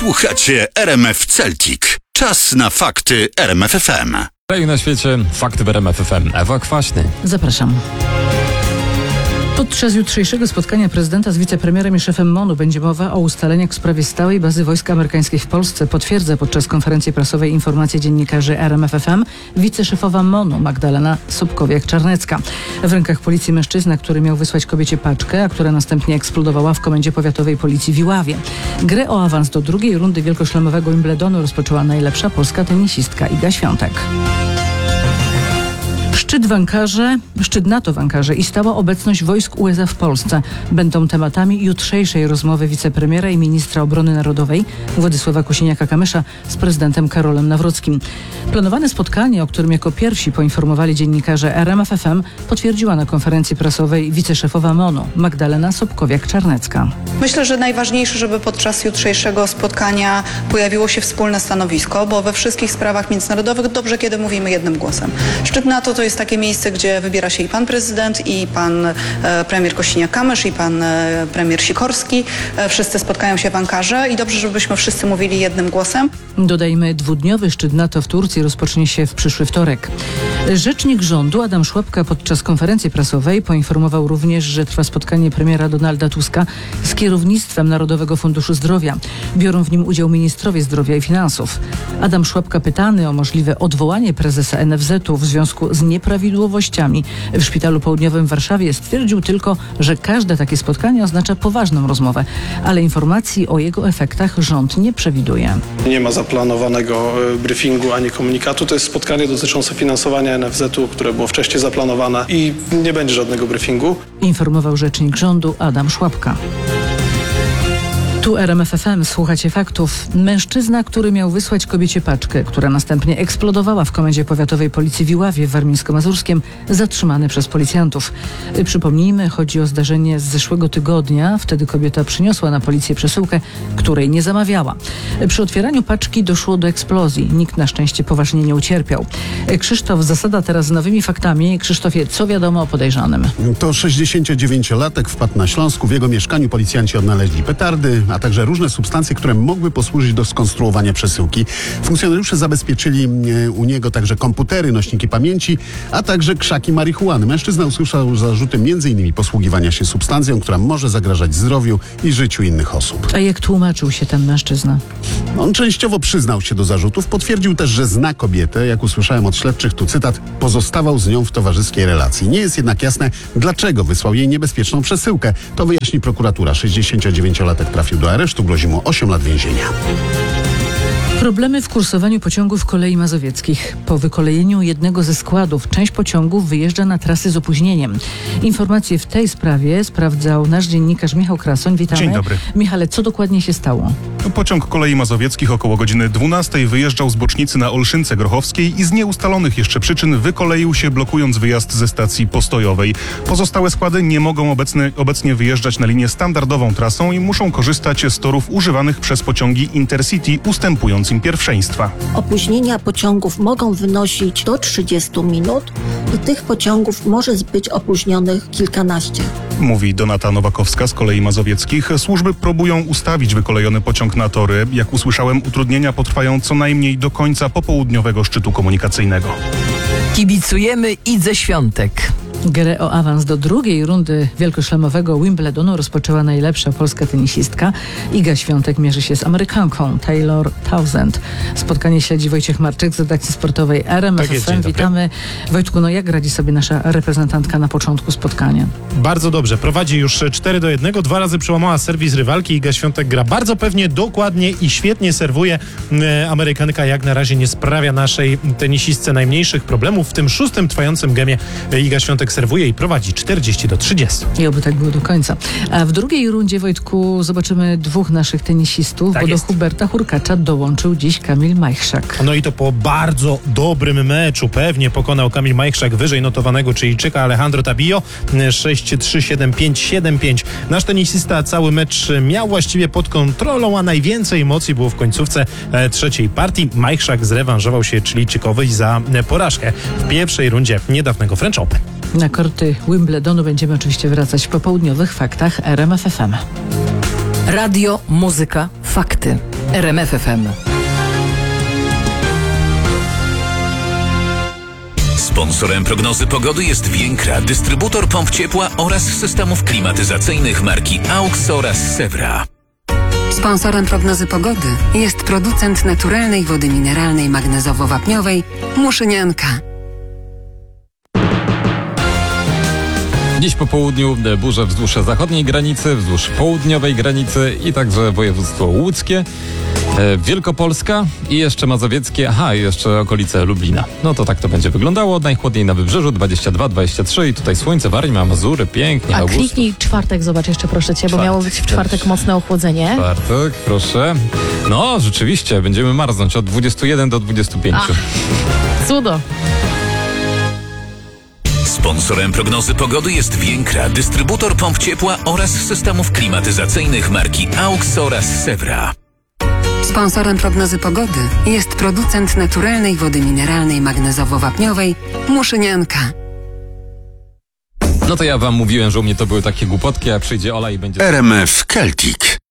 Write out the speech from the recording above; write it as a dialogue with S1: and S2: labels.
S1: Słuchacie RMF Celtic. Czas na fakty RMF FM.
S2: Kraju na świecie, fakty w RMF FM. Ewa Kwaśny.
S3: Zapraszam. Podczas jutrzejszego spotkania prezydenta z wicepremierem i szefem MON-u będzie mowa o ustaleniach w sprawie stałej bazy wojsk amerykańskich w Polsce. Potwierdza podczas konferencji prasowej informacje dziennikarzy RMF FM wiceszefowa MON-u Magdalena Sobkowiak-Czarnecka. W rękach policji mężczyzna, który miał wysłać kobiecie paczkę, a która następnie eksplodowała w komendzie powiatowej policji w Iławie. Grę o awans do drugiej rundy wielkoszlemowego Wimbledonu rozpoczęła najlepsza polska tenisistka Iga Świątek. Szczyt NATO w Ankarze i stała obecność wojsk USA w Polsce będą tematami jutrzejszej rozmowy wicepremiera i ministra obrony narodowej Władysława Kosiniaka-Kamysza z prezydentem Karolem Nawrockim. Planowane spotkanie, o którym jako pierwsi poinformowali dziennikarze RMF FM, potwierdziła na konferencji prasowej wiceszefowa MON-u Magdalena Sobkowiak-Czarnecka.
S4: Myślę, że najważniejsze, żeby podczas jutrzejszego spotkania pojawiło się wspólne stanowisko, bo we wszystkich sprawach międzynarodowych dobrze, kiedy mówimy jednym głosem. Szczyt NATO to jest takie miejsce, gdzie wybiera się i pan prezydent, i pan premier Kosiniak-Kamysz, i pan premier Sikorski. Wszyscy spotkają się w Ankarze i dobrze, żebyśmy wszyscy mówili jednym głosem.
S3: Dodajmy, dwudniowy szczyt NATO w Turcji rozpocznie się w przyszły wtorek. Rzecznik rządu Adam Szłapka podczas konferencji prasowej poinformował również, że trwa spotkanie premiera Donalda Tuska z kierownictwem Narodowego Funduszu Zdrowia. Biorą w nim udział ministrowie zdrowia i finansów. Adam Szłapka, pytany o możliwe odwołanie prezesa NFZ-u w związku z nieprawidłowościami w Szpitalu Południowym w Warszawie, stwierdził tylko, że każde takie spotkanie oznacza poważną rozmowę, ale informacji o jego efektach rząd nie przewiduje.
S5: Nie ma zaplanowanego briefingu ani komunikatu. To jest spotkanie dotyczące finansowania NFZ-u, które było wcześniej zaplanowane i nie będzie żadnego briefingu.
S3: Informował rzecznik rządu Adam Szłapka. Tu RMF FM, słuchacie faktów. Mężczyzna, który miał wysłać kobiecie paczkę, która następnie eksplodowała w komendzie powiatowej policji w Iławie w Warmińsko-Mazurskiem, zatrzymany przez policjantów. Przypomnijmy, chodzi o zdarzenie z zeszłego tygodnia. Wtedy kobieta przyniosła na policję przesyłkę, której nie zamawiała. Przy otwieraniu paczki doszło do eksplozji. Nikt na szczęście poważnie nie ucierpiał. Krzysztof Zasada teraz z nowymi faktami. Krzysztofie, co wiadomo o podejrzanym?
S6: To 69-latek wpadł na Śląsku. W jego mieszkaniu policjanci odnaleźli petardy, a także różne substancje, które mogły posłużyć do skonstruowania przesyłki. Funkcjonariusze zabezpieczyli u niego także komputery, nośniki pamięci, a także krzaki marihuany. Mężczyzna usłyszał zarzuty m.in. posługiwania się substancją, która może zagrażać zdrowiu i życiu innych osób.
S3: A jak tłumaczył się ten mężczyzna?
S6: On częściowo przyznał się do zarzutów, potwierdził też, że zna kobietę. Jak usłyszałem od śledczych, tu cytat, pozostawał z nią w towarzyskiej relacji. Nie jest jednak jasne, dlaczego wysłał jej niebezpieczną przesyłkę. To wyjaśni prokuratura. 69-latek trafił do aresztu, grozi mu 8 lat więzienia.
S3: Problemy w kursowaniu pociągów kolei mazowieckich. Po wykolejeniu jednego ze składów część pociągów wyjeżdża na trasy z opóźnieniem. Informacje w tej sprawie sprawdzał nasz dziennikarz Michał Krasoń. Witamy.
S7: Dzień dobry.
S3: Michale, co dokładnie się stało?
S7: Pociąg kolei mazowieckich około godziny 12 wyjeżdżał z bocznicy na Olszynce Grochowskiej i z nieustalonych jeszcze przyczyn wykoleił się, blokując wyjazd ze stacji postojowej. Pozostałe składy nie mogą obecnie wyjeżdżać na linię standardową trasą i muszą korzystać z torów używanych przez pociągi Intercity, ustępując im pierwszeństwa.
S8: Opóźnienia pociągów mogą wynosić do 30 minut i tych pociągów może być opóźnionych kilkanaście.
S7: Mówi Donata Nowakowska z kolei mazowieckich. Służby próbują ustawić wykolejony pociąg na tory. Jak usłyszałem, utrudnienia potrwają co najmniej do końca popołudniowego szczytu komunikacyjnego.
S9: Kibicujemy Idze Świątek.
S3: Grę o awans do drugiej rundy wielkoszlemowego Wimbledonu rozpoczęła najlepsza polska tenisistka. Iga Świątek mierzy się z Amerykanką Taylor Townsend. Spotkanie śledzi Wojciech Marczyk z redakcji sportowej RMF FM. Witamy. Wojtku, jak radzi sobie nasza reprezentantka na początku spotkania?
S10: Bardzo dobrze. Prowadzi już 4-1. 2 razy przełamała serwis rywalki. Iga Świątek gra bardzo pewnie, dokładnie i świetnie serwuje. Amerykanka jak na razie nie sprawia naszej tenisistce najmniejszych problemów. W tym 6. trwającym gemie Iga Świątek serwuje i prowadzi 40-30.
S3: I oby tak było do końca. A w drugiej rundzie, Wojtku, zobaczymy dwóch naszych tenisistów, bo do Huberta Hurkacza dołączył dziś Kamil Majchrzak.
S10: No i to po bardzo dobrym meczu. Pewnie pokonał Kamil Majchrzak wyżej notowanego Chilijczyka Alejandro Tabillo 6-3, 7-5, 7-5. Nasz tenisista cały mecz miał właściwie pod kontrolą, a najwięcej emocji było w końcówce trzeciej partii. Majchrzak zrewanżował się Chilijczykowi za porażkę w pierwszej rundzie niedawnego French Open.
S3: Na korty Wimbledonu będziemy oczywiście wracać w popołudniowych faktach RMF FM.
S9: Radio, muzyka, fakty. RMFFM.
S11: Sponsorem prognozy pogody jest Więkra, dystrybutor pomp ciepła oraz systemów klimatyzacyjnych marki AUX oraz Sewra.
S12: Sponsorem prognozy pogody jest producent naturalnej wody mineralnej magnezowo-wapniowej Muszynianka.
S2: Dziś po południu burze wzdłuż zachodniej granicy, wzdłuż południowej granicy i także województwo łódzkie, Wielkopolska i jeszcze mazowieckie, i jeszcze okolice Lublina. No to tak to będzie wyglądało. Najchłodniej na Wybrzeżu 22, 23 i tutaj słońce, Warmia, Mazury, pięknie.
S13: A kliknij czwartek, zobacz jeszcze proszę cię, bo miało być w czwartek mocne ochłodzenie.
S2: Czwartek, proszę. No, rzeczywiście, będziemy marznąć od 21 do 25.
S13: Cudo.
S11: Sponsorem prognozy pogody jest Więkra, dystrybutor pomp ciepła oraz systemów klimatyzacyjnych marki AUX oraz Sewra.
S12: Sponsorem prognozy pogody jest producent naturalnej wody mineralnej magnezowo-wapniowej Muszynianka.
S2: No to ja wam mówiłem, że u mnie to były takie głupotki, a przyjdzie Ola i będzie...
S1: RMF Celtic.